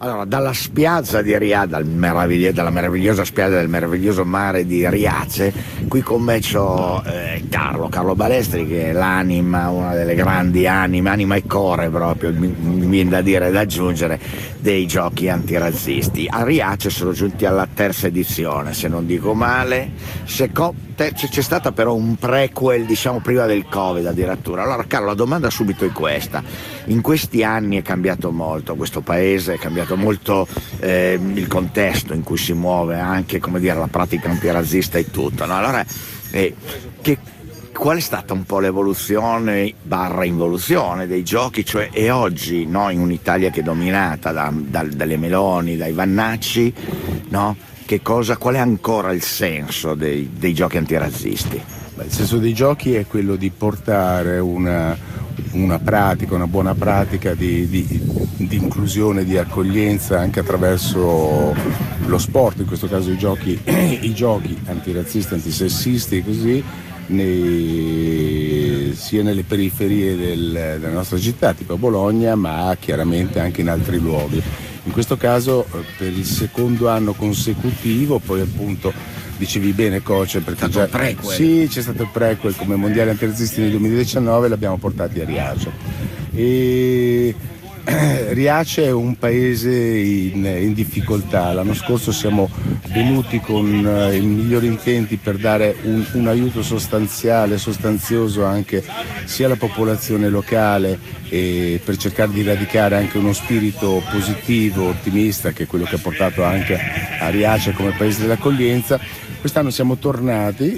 Allora, dalla spiaggia di Riace, dalla meravigliosa spiaggia del meraviglioso mare di Riace, qui con me c'ho Carlo Balestri, che è l'anima, una delle grandi anima e core proprio, mi viene da dire, da aggiungere, dei giochi antirazzisti. A Riace sono giunti alla terza edizione, se non dico male. C'è stata però un prequel, diciamo, prima del Covid addirittura. Allora Carlo, la domanda subito è questa: in questi anni è cambiato molto questo paese, è cambiato molto il contesto in cui si muove, anche, come dire, la pratica antirazzista e tutto, no? Allora qual è stata un po' l'evoluzione / involuzione dei giochi, cioè, e oggi, no, in un'Italia che è dominata dalle Meloni, dai Vannacci, no? Qual è ancora il senso dei giochi antirazzisti? Il senso dei giochi è quello di portare una buona pratica di inclusione, di accoglienza, anche attraverso lo sport, in questo caso i giochi antirazzisti, antisessisti, così, sia nelle periferie della nostra città, tipo a Bologna, ma chiaramente anche in altri luoghi. In questo caso per il secondo anno consecutivo, poi appunto dicevi bene Coce, perché già sì, c'è stato il prequel come mondiali antirazzisti nel 2019, l'abbiamo portati a Riace. E Riace è un paese in difficoltà. L'anno scorso siamo venuti con i migliori intenti per dare un aiuto sostanzioso anche sia alla popolazione locale, e per cercare di radicare anche uno spirito positivo, ottimista, che è quello che ha portato anche a Riace come paese dell'accoglienza. Quest'anno siamo tornati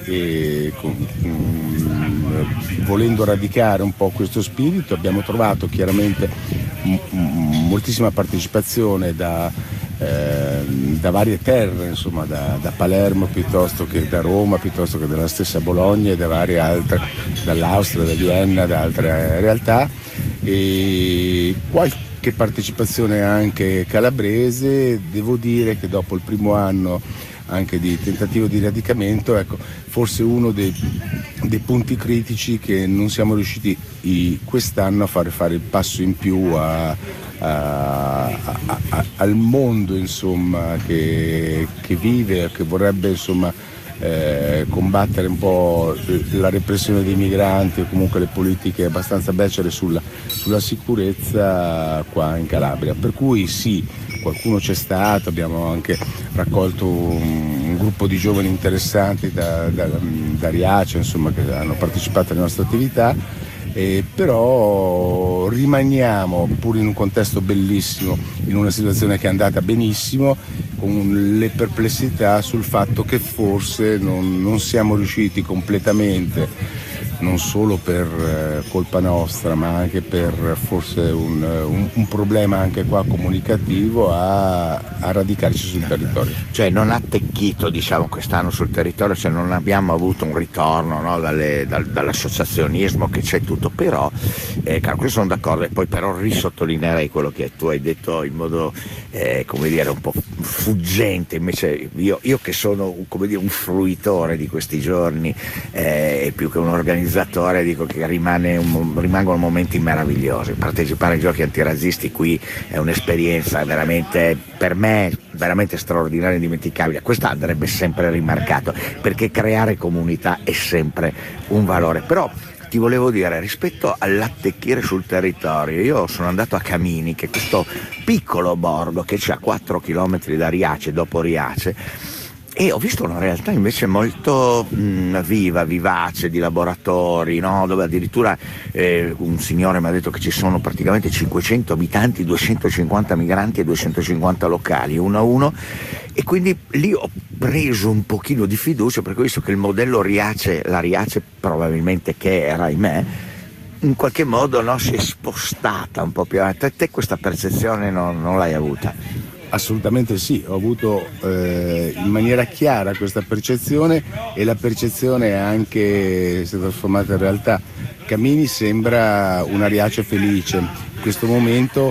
volendo radicare un po' questo spirito. Abbiamo trovato chiaramente moltissima partecipazione da varie terre, insomma, da Palermo piuttosto che da Roma, piuttosto che dalla stessa Bologna e da varie altre, dall'Austria, da Vienna, da altre realtà, e qualche partecipazione anche calabrese. Devo dire che dopo il primo anno anche di tentativo di radicamento, ecco, forse uno dei punti critici che non siamo riusciti quest'anno a fare il passo in più al mondo, insomma, che vive, che vorrebbe, insomma, combattere un po' la repressione dei migranti, o comunque le politiche abbastanza becere sulla sicurezza qua in Calabria. Per cui sì, qualcuno c'è stato, abbiamo anche raccolto un gruppo di giovani interessanti da Riace, insomma, che hanno partecipato alle nostre attività, però rimaniamo, pur in un contesto bellissimo, in una situazione che è andata benissimo, con le perplessità sul fatto che forse non siamo riusciti completamente, non solo per colpa nostra, ma anche per forse un problema anche qua comunicativo, a radicarci sul territorio. Cioè non ha attecchito, diciamo, quest'anno sul territorio, cioè non abbiamo avuto un ritorno, no, dall'associazionismo, che c'è tutto, però questo sono d'accordo, e poi però risottolineerei quello che tu hai detto in modo come dire, un po' fuggente. Invece io che sono, come dire, un fruitore di questi giorni, e più che un organizzatore, dico che rimangono momenti meravigliosi. Partecipare ai giochi antirazzisti qui è un'esperienza veramente, per me, veramente straordinaria e indimenticabile. Questo andrebbe sempre rimarcato, perché creare comunità è sempre un valore. Però ti volevo dire, rispetto all'attecchire sul territorio, io sono andato a Camini, che è questo piccolo borgo che c'è a 4 km da Riace, dopo Riace, e ho visto una realtà invece molto viva, vivace, di laboratori, no? Dove addirittura un signore mi ha detto che ci sono praticamente 500 abitanti, 250 migranti e 250 locali, uno a uno, e quindi lì ho preso un pochino di fiducia, perché ho visto che il modello Riace, la Riace probabilmente, che era, ahimè, in qualche modo, no, si è spostata un po' più avanti. Te questa percezione non l'hai avuta? Assolutamente sì, ho avuto in maniera chiara questa percezione, e la percezione è anche si è trasformata in realtà. Camini sembra una Riace felice. In questo momento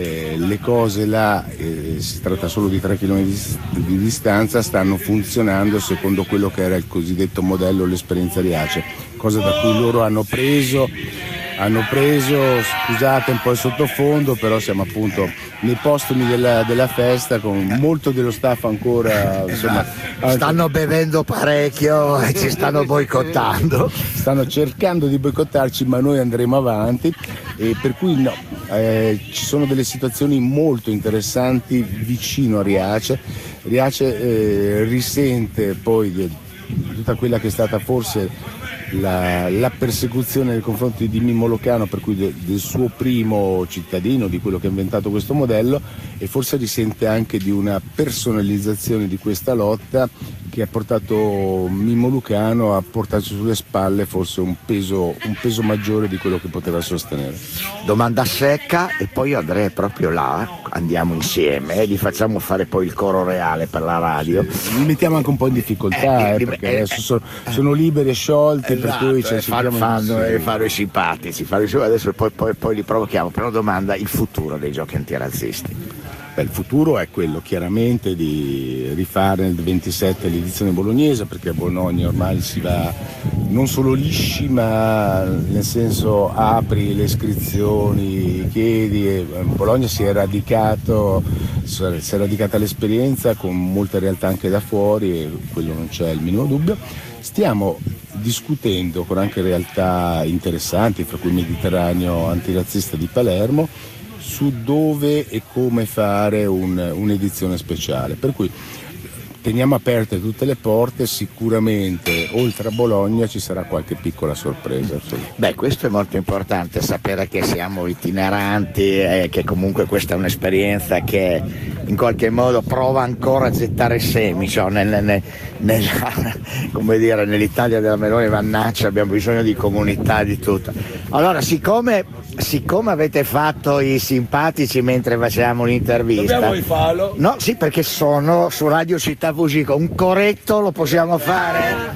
le cose là, si tratta solo di 3 km di distanza, stanno funzionando secondo quello che era il cosiddetto modello l'esperienza Riace, cosa da cui loro hanno preso hanno preso, scusate un po' il sottofondo, però siamo appunto nei postumi della festa con molto dello staff ancora, insomma, stanno bevendo parecchio e ci stanno boicottando. Stanno cercando di boicottarci, ma noi andremo avanti, e per cui no, ci sono delle situazioni molto interessanti vicino a Riace. Riace risente poi di tutta quella che è stata forse la persecuzione nei confronti di Mimmo Lucano, per cui del suo primo cittadino, di quello che ha inventato questo modello, e forse risente anche di una personalizzazione di questa lotta che ha portato Mimmo Lucano a portarci sulle spalle forse un peso maggiore di quello che poteva sostenere. Domanda secca, e poi io andrei proprio là, andiamo insieme e gli facciamo fare poi il coro reale per la radio. Li mettiamo anche un po' in difficoltà, perché adesso sono liberi e sciolti, esatto, per cui fanno i simpatici, adesso poi li provochiamo. Però domanda, il futuro dei giochi antirazzisti? Il futuro è quello chiaramente di rifare nel 27 l'edizione bolognese, perché a Bologna ormai si va non solo lisci, ma nel senso apri le iscrizioni, chiedi, e Bologna si è radicata l'esperienza con molte realtà anche da fuori, e quello non c'è il minimo dubbio. Stiamo discutendo con anche realtà interessanti, fra cui il Mediterraneo antirazzista di Palermo, su dove e come fare un'edizione speciale, per cui teniamo aperte tutte le porte. Sicuramente oltre a Bologna ci sarà qualche piccola sorpresa. Beh, questo è molto importante, sapere che siamo itineranti e che comunque questa è un'esperienza che in qualche modo prova ancora a gettare semi, cioè come dire, nell'Italia della Meloni mannaggia, abbiamo bisogno di comunità, di tutto. Allora, siccome avete fatto i simpatici mentre facevamo l'intervista, dobbiamo rifarlo? No, sì, perché sono su Radio Città Fugico, un coretto lo possiamo fare?